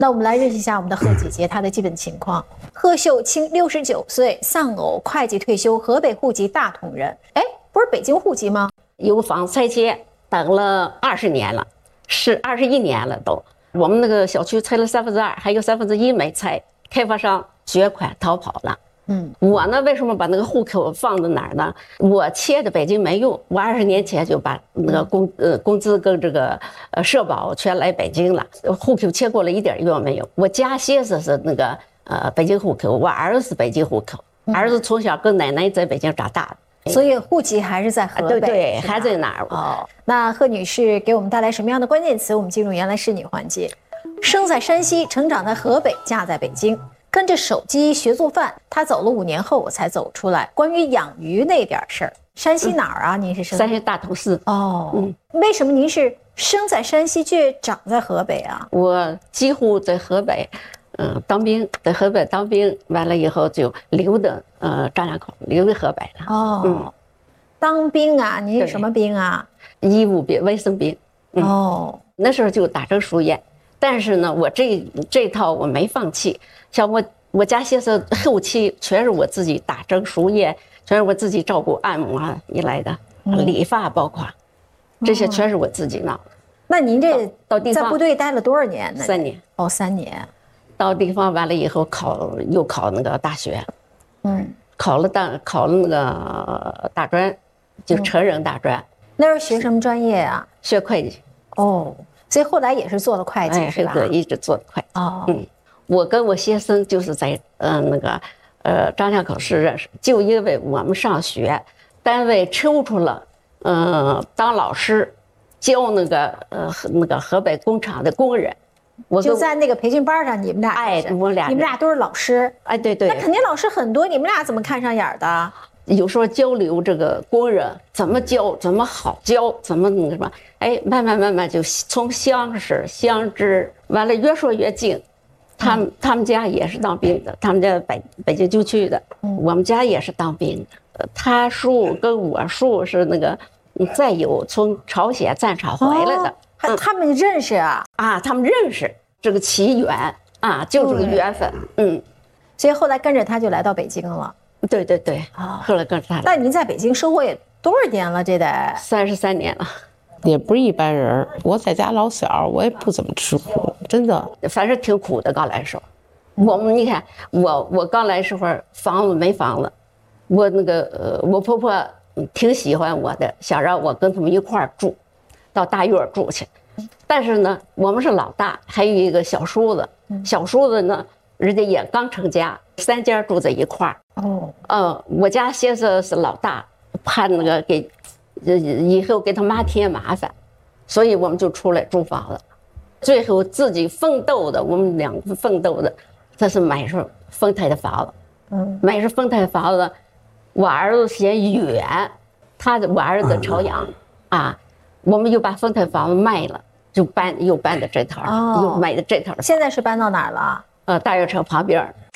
那我们来认识一下我们的贺姐姐她的基本情况。贺秀清69岁，丧偶，会计退休，河北户籍，大同人。哎，不是北京户籍吗？ 有房拆迁，等了20年了，是21年了都。我们那个小区拆了2/3，还有1/3没拆，开发商绝款逃跑了。我呢，为什么把那个户口放在哪儿呢？我切的北京没用，我20年前就把那个工资跟这个社保全来北京了，户口切过了一点用没有。我家歇是那个北京户口，我儿子是北京户口，儿子从小跟奶奶在北京长大的， 所以户籍还是在河北， 对，还在哪儿？ 哦，那贺女士给我们带来什么样的关键词？我们进入原来是你环节。生在山西，成长在河北，嫁在北京。跟着手机学做饭，他走了5年后我才走出来。关于养鱼那点事儿，山西哪儿啊？您是山西大同市。 哦，为什么您是生在山西却长在河北啊？ 我几乎在河北，当兵，在河北当兵，完了以后就留的张家口，留在河北了。 哦，当兵啊？您是什么兵啊？ 医务兵，卫生兵。 哦， 那时候就打成熟烟，但是呢，我这套我没放弃。像我家现在后期全是我自己打针输液，全是我自己照顾按摩一来的，理发包括，这些全是我自己弄。 那您这到地方在部队待了多少年呢？3 年。 哦，3年。 到地方完了以后又考那个大学，考了那个大专，就成人大专。 那时候学什么专业啊？ 学会计。 哦，所以后来也是做了会计，是吧？ 对，一直做的会计。 哦， 我跟我先生就是在那个张家口市认识，就因为我们上学，单位抽出了当老师，教那个河北工厂的工人。我就在那个培训班上，你们俩我们俩都是老师。 哎，对。 那肯定老师很多，你们俩怎么看上眼的？ 有时候交流这个工人怎么教，怎么好教，怎么那个什么，哎，慢慢就从相识相知，完了越说越近。他们家也是当兵的，他们家北京军区的，我们家也是当兵的。他叔跟我叔是那个再有从朝鲜战场回来的， 他们认识啊？ 他们认识，这个起源就这个缘分。 所以后来跟着他就来到北京了。 对，后来跟着他来。 那您在北京生活也多少年了？这得 33年了。 也不是一般人，我在家老小，我也不怎么吃苦，真的， 反正挺苦的。刚来的时候，你看我刚来时候房子没房子，我那个我婆婆挺喜欢我的，想让我跟他们一块儿住，到大院住去。但是呢，我们是老大，还有一个小叔子，小叔子呢，人家也刚成家，3家住在一块儿。我家先生是老大，怕那个以后给他妈添麻烦，所以我们就出来租房子。最后自己奋斗的，我们2个奋斗的，这是买上丰台的房子。买上丰台房子，我儿子嫌远，我儿子朝阳我们又把丰台房子卖了，又搬到这头，又买的这头。 现在是搬到哪儿了？ 大悦城旁边。